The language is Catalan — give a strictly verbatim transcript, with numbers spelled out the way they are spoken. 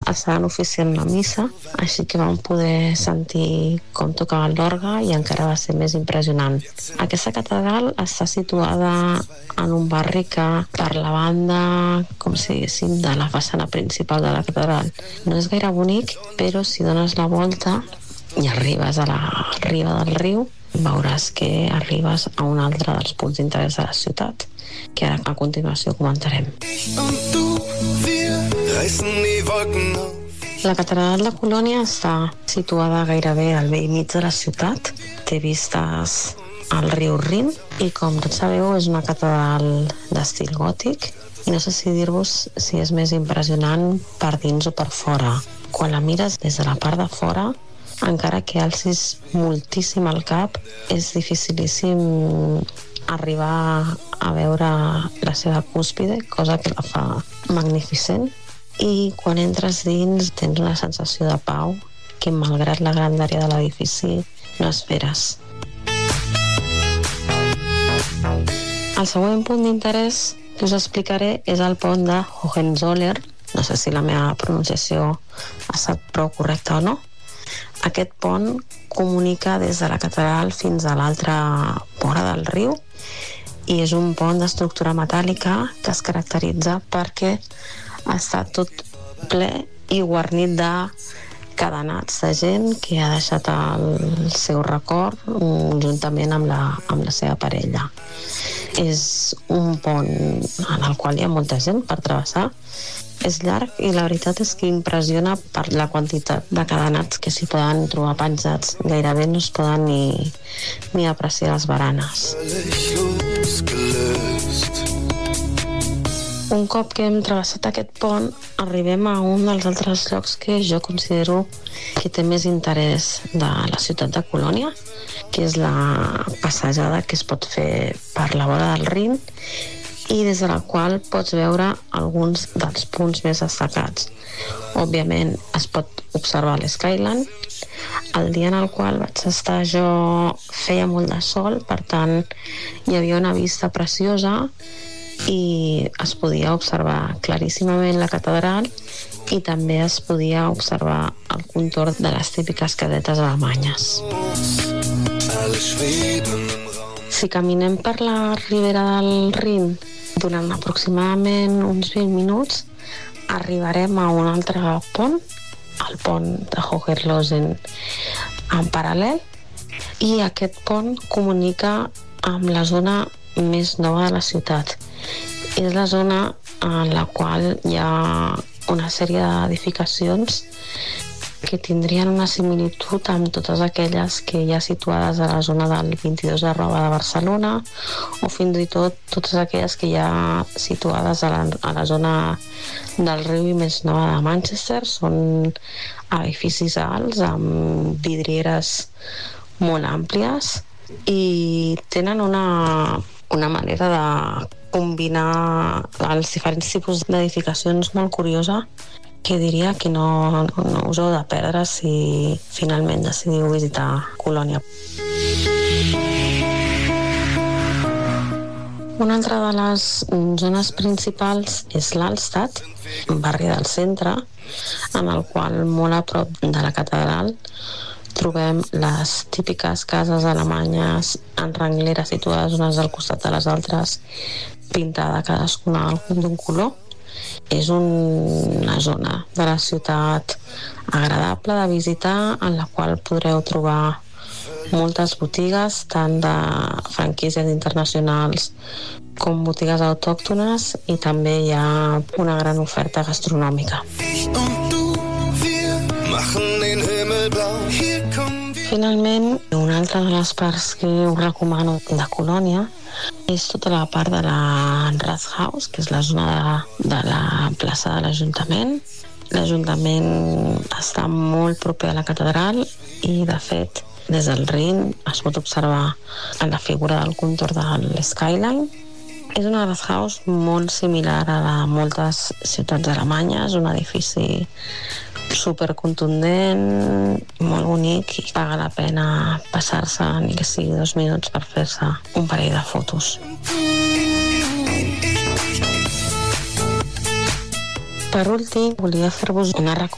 estaven oficiant una missa, així que vam poder sentir com tocava l'orgue i encara va ser més impressionant. Aquesta catedral està situada en un barri que per la banda, com si diguéssim, de la façana principal de la catedral no és gaire bonic, però si dones la volta i arribes a la riba del riu, veuràs que arribes a un altre dels punts d'interès de la ciutat, que ara a continuació comentarem. La catedral de Colònia està situada gairebé al vell mig de la ciutat, té vistes al riu Rin i, com tots sabeu, és una catedral d'estil gòtic i no sé si dir-vos si és més impressionant per dins o per fora. Quan la mires des de la part de fora, encara que alcis moltíssim el cap, és dificilíssim arribar a veure la seva cúspide, cosa que la fa magnificent. I quan entres dins tens una sensació de pau que, malgrat la grandària de l'edifici, no esperes. El següent punt d'interès que us explicaré és el pont de Hohenzollern. No sé si la meva pronunciació ha estat prou correcta o no. Aquest pont comunica des de la catedral fins a l'altra vora del riu i és un pont d'estructura metàl·lica que es caracteritza perquè està tot ple i guarnit de cadenats de gent que ha deixat el seu record juntament amb la, amb la seva parella. És un pont en el qual hi ha molta gent per travessar. És llarg i la veritat és que impressiona per la quantitat de cadenats que s'hi poden trobar penjats. Gairebé no es poden ni, ni apreciar les baranes. Un cop que hem travessat aquest pont, arribem a un dels altres llocs que jo considero que té més interès de la ciutat de Colònia, que és la passejada que es pot fer per la vora del Rin i des de la qual pots veure alguns dels punts més destacats. Òbviament es pot observar l'Skyline. El dia en el qual vaig estar jo feia molt de sol, per tant hi havia una vista preciosa i es podia observar claríssimament la catedral i també es podia observar el contorn de les típiques casetes alemanyes. Si caminem per la ribera del Rin durant aproximadament uns vint minuts, arribarem a un altre pont, el pont de Hohenzollern en paral·lel, i aquest pont comunica amb la zona més nova de la ciutat. És la zona en la qual hi ha una sèrie d'edificacions que tindrien una similitud amb totes aquelles que hi ha situades a la zona del vint-i-dos de Roba de Barcelona o fins i tot totes aquelles que hi ha situades a la, a la zona del riu i més nova de Manchester. Són edificis alts amb vidrieres molt àmplies i tenen una, una manera de combinar els diferents tipus d'edificacions molt curiosa que diria que no, no us heu de perdre si finalment decidiu visitar Colònia. Una altra de les zones principals és l'Alstadt, un barri del centre, en el qual molt a prop de la catedral trobem les típiques cases alemanyes en rengleres situades unes al costat de les altres, pintada cadascuna d'un color. És una zona de la ciutat agradable de visitar, en la qual podreu trobar moltes botigues, tant de franquícies internacionals com botigues autòctones, i també hi ha una gran oferta gastronòmica. Finalment, una altra de les parts que us recomano de Colònia és tota la part de la Rathaus, que és la zona de, de la plaça de l'Ajuntament. L'Ajuntament està molt proper a la catedral i, de fet, des del Rin es pot observar la figura del contorn de l'Skyline. És una Rathaus molt similar a la de moltes ciutats alemanyes, un edifici supercontundent, molt bonic, i paga la pena passar-se ni que sigui dos minuts per fer-se un parell de fotos. Per últim, volia fer-vos una recomanació